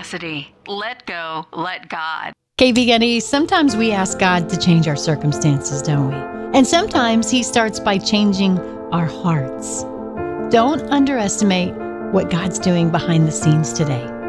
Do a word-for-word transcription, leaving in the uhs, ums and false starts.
Cassidy. Let go, let God. K V N E, sometimes we ask God to change our circumstances, don't we? And sometimes He starts by changing our hearts. Don't underestimate what God's doing behind the scenes today.